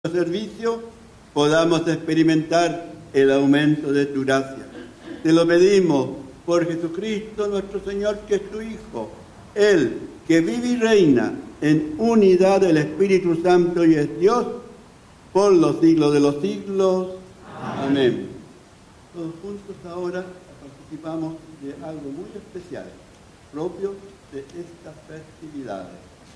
servicio podamos experimentar el aumento de tu gracia. Te lo pedimos por Jesucristo nuestro Señor, que es tu Hijo, Él que vive y reina en unidad del Espíritu Santo y es Dios por los siglos de los siglos. Amén. Todos juntos ahora participamos de algo muy especial, propio de estas festividades.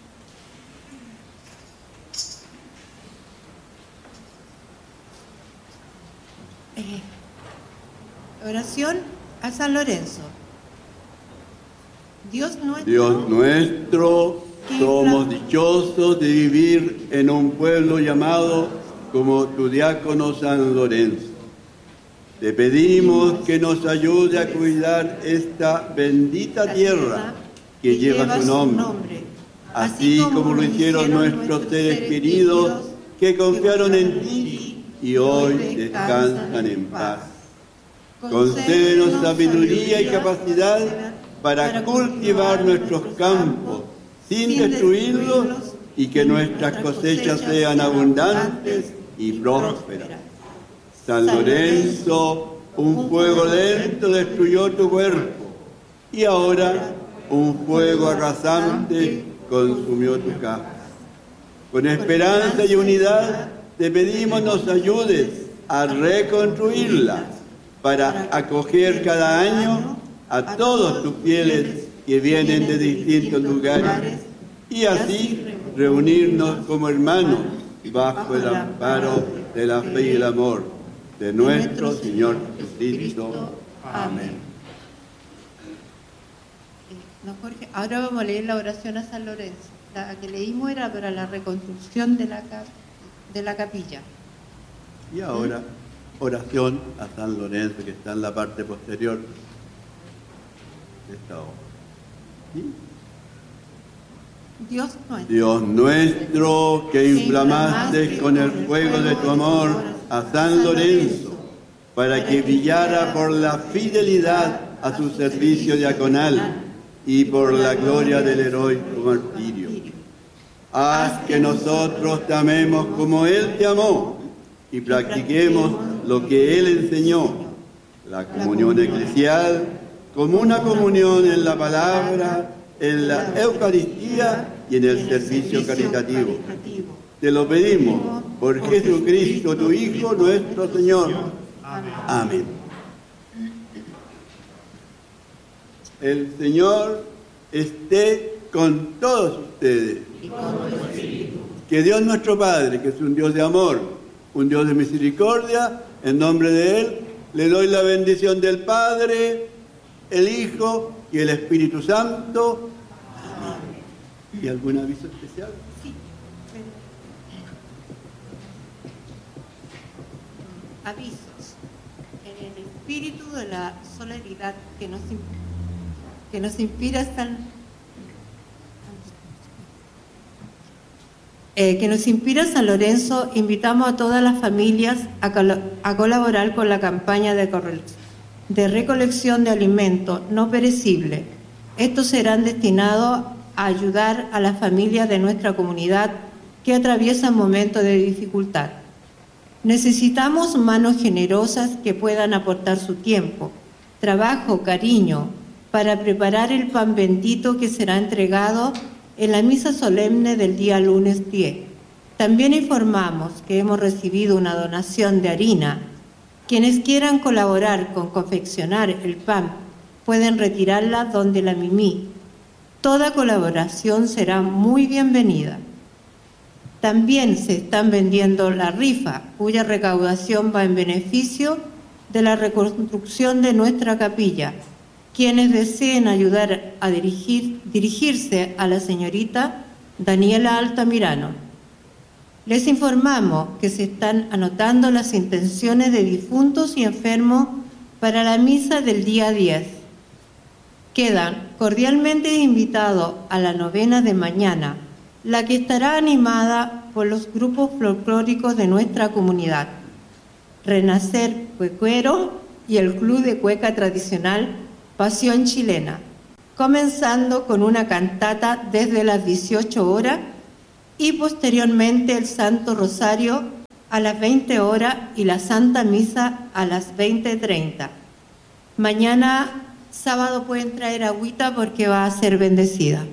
Oración a San Lorenzo. Dios nuestro, somos dichosos de vivir en un pueblo llamado como tu diácono San Lorenzo. Te pedimos que nos ayude a cuidar esta bendita tierra que lleva su nombre, así como lo hicieron nuestros seres queridos que confiaron en ti y hoy descansan en paz. Concédenos sabiduría y capacidad para cultivar nuestros campos sin destruirlos y que nuestras cosechas sean abundantes y prósperas. San Lorenzo, un fuego lento destruyó tu cuerpo y ahora un fuego arrasante consumió tu casa. Con esperanza y unidad te pedimos nos ayudes a reconstruirla para acoger cada año a todos tus fieles que vienen de distintos lugares y así reunirnos como hermanos bajo el amparo de la fe y el amor de nuestro Señor Jesucristo. Amén. Jorge, ahora vamos a leer la oración a San Lorenzo. La que leímos era para la reconstrucción de la capilla. Y ahora, oración a San Lorenzo, que está en la parte posterior de esta obra. ¿Sí? Dios nuestro, que inflamaste con el fuego de tu amor a San Lorenzo, para que brillara por la fidelidad a su servicio diaconal y por la gloria del heroico martirio. Haz que nosotros te amemos como Él te amó y practiquemos lo que Él enseñó, la comunión eclesial, como una comunión en la palabra, en la Eucaristía y en el servicio caritativo. Te lo pedimos por Jesucristo, tu Hijo, nuestro Señor. Amén. El Señor esté con todos ustedes. Que Dios nuestro Padre, que es un Dios de amor, un Dios de misericordia, en nombre de Él, le doy la bendición del Padre, el Hijo y el Espíritu Santo. Amén. ¿Y algún aviso especial? Sí. Avisos. En el espíritu de la solidaridad que nos inspira San Lorenzo, invitamos a todas las familias a colaborar con la campaña de recolección de alimentos no perecibles. Estos serán destinados a ayudar a las familias de nuestra comunidad que atraviesan momentos de dificultad. Necesitamos manos generosas que puedan aportar su tiempo, trabajo, cariño, para preparar el pan bendito que será entregado en la misa solemne del día lunes 10. También informamos que hemos recibido una donación de harina. Quienes quieran colaborar con confeccionar el pan pueden retirarla donde la Mimí. Toda colaboración será muy bienvenida. También se están vendiendo la rifa, cuya recaudación va en beneficio de la reconstrucción de nuestra capilla. Quienes deseen ayudar a dirigirse a la señorita Daniela Altamirano. Les informamos que se están anotando las intenciones de difuntos y enfermos para la misa del día 10. Quedan cordialmente invitados a la novena de mañana, la que estará animada por los grupos folclóricos de nuestra comunidad, Renacer Cuecuero y el Club de Cueca Tradicional Pasión Chilena, comenzando con una cantata desde las 18 horas y posteriormente el Santo Rosario a las 20 horas y la Santa Misa a las 20:30. Mañana sábado pueden traer agüita porque va a ser bendecida.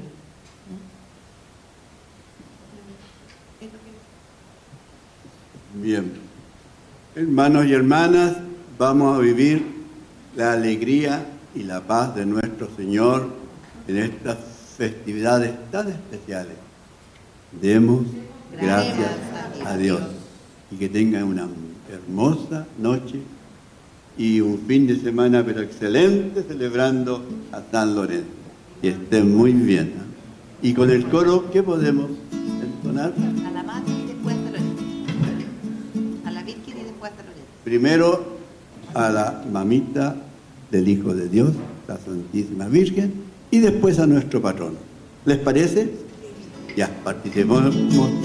Bien. Hermanos y hermanas, vamos a vivir la alegría y la paz de nuestro Señor en estas festividades tan especiales. Demos gracias a Dios y que tengan una hermosa noche y un fin de semana pero excelente celebrando a San Lorenzo. Y estén muy bien, ¿no? Y con el coro, ¿qué podemos entonar? A la Madre y después a Lorenzo. A la Virgen y después a Lorenzo. Primero a la mamita del Hijo de Dios, la Santísima Virgen, y después a nuestro patrono. ¿Les parece? Ya, participemos